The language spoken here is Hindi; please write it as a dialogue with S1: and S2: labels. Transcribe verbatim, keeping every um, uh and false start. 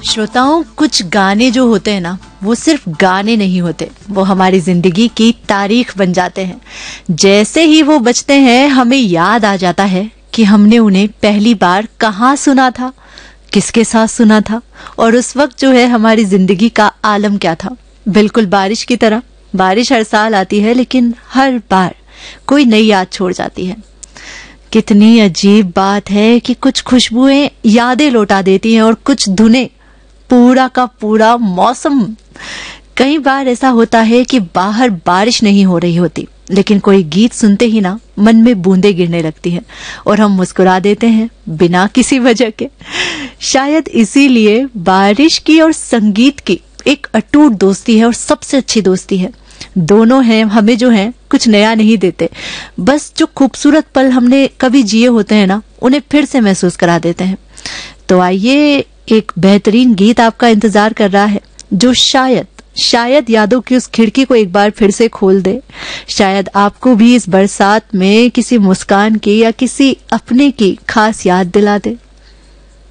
S1: श्रोताओं, कुछ गाने जो होते हैं ना, वो सिर्फ गाने नहीं होते, वो हमारी जिंदगी की तारीख बन जाते हैं। जैसे ही वो बजते हैं हमें याद आ जाता है कि हमने उन्हें पहली बार कहाँ सुना था, किसके साथ सुना था, और उस वक्त जो है हमारी जिंदगी का आलम क्या था। बिल्कुल बारिश की तरह। बारिश हर साल आती है, लेकिन हर बार कोई नई याद छोड़ जाती है। कितनी अजीब बात है कि कुछ खुशबुएं यादें लौटा देती हैं और कुछ धुनें पूरा का पूरा मौसम। कई बार ऐसा होता है कि बाहर बारिश नहीं हो रही होती, लेकिन कोई गीत सुनते ही ना मन में बूंदें गिरने लगती हैं और हम मुस्कुरा देते हैं बिना किसी वजह के। शायद इसीलिए बारिश की और संगीत की एक अटूट दोस्ती है और सबसे अच्छी दोस्ती है। दोनों हैं हमें जो है कुछ नया नहीं देते, बस जो खूबसूरत पल हमने कभी जिए होते हैं ना, उन्हें फिर से महसूस करा देते हैं। तो आइए, एक बेहतरीन गीत आपका इंतजार कर रहा है जो शायद शायद यादों की उस खिड़की को एक बार फिर से खोल दे। शायद आपको भी इस बरसात में किसी मुस्कान की या किसी अपने की खास याद दिला दे।